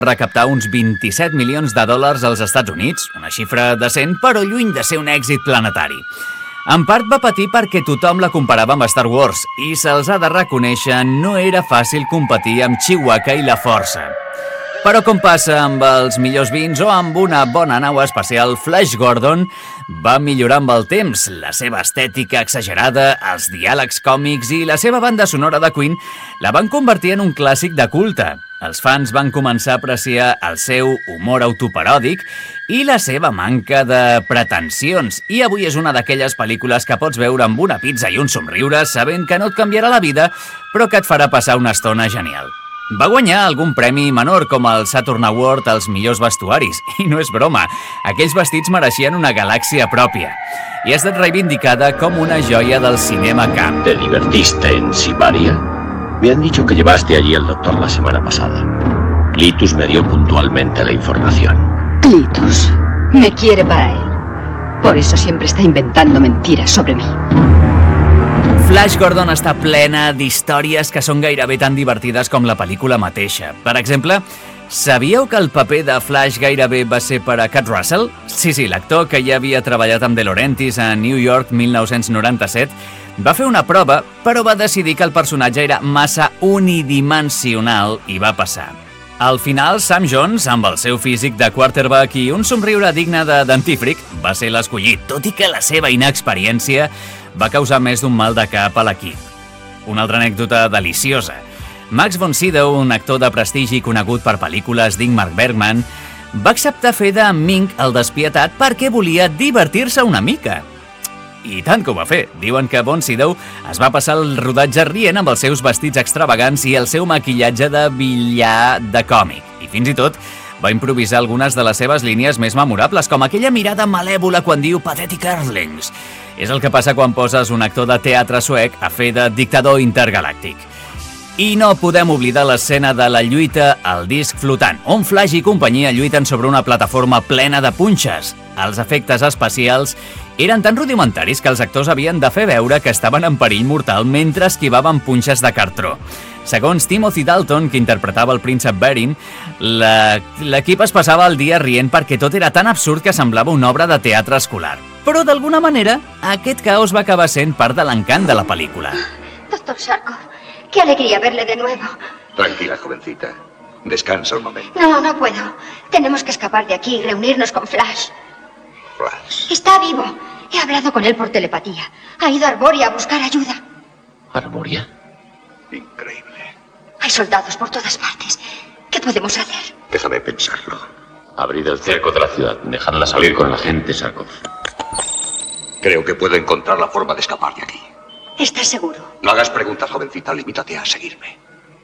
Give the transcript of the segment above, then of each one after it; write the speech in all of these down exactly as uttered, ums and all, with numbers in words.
recaptar uns vint-i-set milions de dòlars als Estats Units, una xifra decent, però lluny de ser un èxit planetari. En part va patir perquè tothom la comparava amb Star Wars i se'ls ha de reconèixer, no era fàcil competir amb Chewbacca i la Força. Però com passa amb els millors vins o amb una bona nau espacial, Flash Gordon va millorar amb el temps. La seva estètica exagerada, els diàlegs còmics i la seva banda sonora de Queen la van convertir en un clàssic de culte. Els fans van començar a apreciar el seu humor autoparòdic i la seva manca de pretensions. I avui és una d'aquelles pel·lícules que pots veure amb una pizza i un somriure sabent que no et canviarà la vida, però que et farà passar una estona genial. Va guanyar algun premi menor com el Saturn Award als millors vestuaris. I no és broma, aquells vestits mereixien una galàxia pròpia. I ha estat reivindicada com una joia del cinema camp. ¿Te divertiste en Sibaria? Me han dicho que llevaste allí al doctor la semana pasada. Clitus me dio puntualmente la información. Clitus me quiere para él. Por eso siempre está inventando mentiras sobre mí. Flash Gordon està plena d'històries que són gairebé tan divertides com la pel·lícula mateixa. Per exemple, sabíeu que el paper de Flash gairebé va ser per a Kurt Russell? Sí, sí, l'actor que ja havia treballat amb De Laurentiis a New York mil nou-cents noranta-set va fer una prova, però va decidir que el personatge era massa unidimensional i va passar. Al final, Sam Jones, amb el seu físic de quarterback i un somriure digne de dentífric, va ser l'escollit, tot i que la seva inexperiència va causar més d'un mal de cap a l'equip. Una altra anècdota deliciosa. Max von Sydow, un actor de prestigi conegut per pel·lícules d'Ingmar Bergman, va acceptar fer de Mink el despietat perquè volia divertir-se una mica. I tant que ho va fer. Diuen que von Sydow es va passar el rodatge rient amb els seus vestits extravagants i el seu maquillatge de villà de còmic. I fins i tot va improvisar algunes de les seves línies més memorables, com aquella mirada malèvola quan diu Pathetic Earthlings. És el que passa quan poses un actor de teatre suec a fer de dictador intergalàctic. I no podem oblidar l'escena de la lluita al disc flotant, on Flash i companyia lluiten sobre una plataforma plena de punxes. Els efectes especials eren tan rudimentaris que els actors havien de fer veure que estaven en perill mortal mentre esquivaven punxes de cartró. Segons Timothy Dalton, que interpretava el príncep Beren, l'equip es passava el dia rient perquè tot era tan absurd que semblava una obra de teatre escolar. Però, d'alguna manera, aquest caos va acabar sent part de l'encant de la pel·lícula. Doctor Zarkov, qué alegría verle de nuevo. Tranquila, jovencita. Descansa un momento. No, no puedo. Tenemos que escapar de aquí y reunirnos con Flash. Flash. Está vivo. He hablado con él por telepatía. Ha ido a Arboria a buscar ayuda. ¿Arboria? Increíble. Hay soldados por todas partes. ¿Qué podemos hacer? Déjame pensarlo. Abrid el cerco de la ciudad. Dejadla salir con la gente, Zarkov. Creo que puedo encontrar la forma de escapar de aquí. ¿Estás seguro? No hagas preguntas, jovencita. Limítate a seguirme.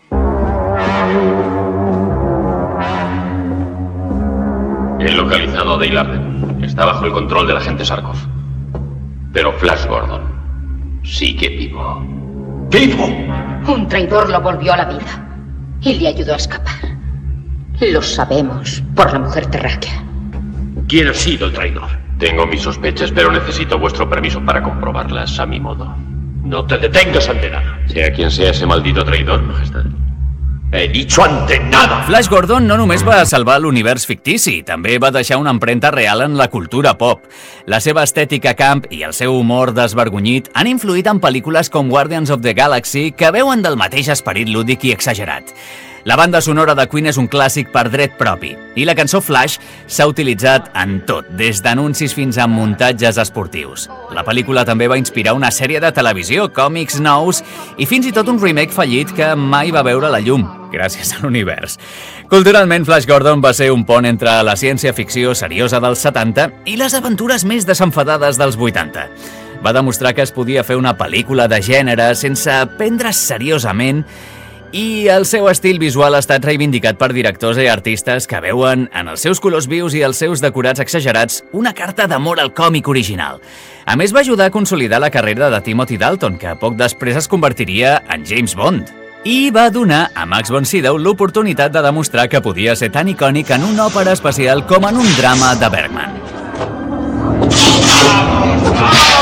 He localizado a Dale Arden. Está bajo el control del agente Zarkov. Pero Flash Gordon sigue vivo. ¡Vivo! Un traidor lo volvió a la vida y le ayudó a escapar. Lo sabemos por la mujer terráquea. ¿Quién ha sido el traidor? Tengo mis sospechas, pero necesito vuestro permiso para comprobarlas a mi modo. No te detengas ante nada. Sea quien sea ese maldito traidor, Majestad. He dicho ante nada. Flash Gordon no només va salvar l'univers fictici, també va deixar una empremta real en la cultura pop. La seva estètica camp i el seu humor desvergonyit han influït en pel·lícules com Guardians of the Galaxy, que veuen del mateix esperit lúdic i exagerat. La banda sonora de Queen és un clàssic per dret propi, i la cançó Flash s'ha utilitzat en tot, des d'anuncis fins a muntatges esportius. La pel·lícula també va inspirar una sèrie de televisió, còmics nous i fins i tot un remake fallit que mai va veure la llum, gràcies a l'univers. Culturalment, Flash Gordon va ser un pont entre la ciència-ficció seriosa dels setanta i les aventures més desenfadades dels vuitanta. Va demostrar que es podia fer una pel·lícula de gènere sense prendre's seriosament, i el seu estil visual ha estat reivindicat per directors i artistes que veuen en els seus colors vius i els seus decorats exagerats una carta d'amor al còmic original. A més, va ajudar a consolidar la carrera de Timothy Dalton, que poc després es convertiria en James Bond. I va donar a Max von Sydow l'oportunitat de demostrar que podia ser tan icònic en una òpera espacial com en un drama de Bergman.